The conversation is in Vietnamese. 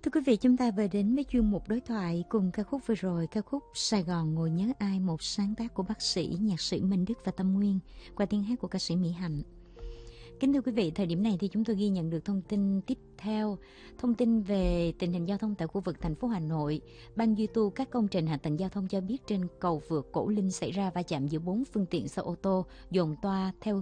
Thưa quý vị, chúng ta vừa đến với chuyên mục đối thoại cùng ca khúc vừa rồi, ca khúc Sài Gòn ngồi nhớ ai, một sáng tác của bác sĩ, nhạc sĩ Minh Đức và Tâm Nguyên qua tiếng hát của ca sĩ Mỹ Hạnh. Kính thưa quý vị, thời điểm này thì chúng tôi ghi nhận được thông tin tiếp theo, thông tin về tình hình giao thông tại khu vực thành phố Hà Nội. Ban duy tu các công trình hạ tầng giao thông cho biết trên cầu vượt Cổ Linh xảy ra va chạm giữa 4 phương tiện xe ô tô dồn toa theo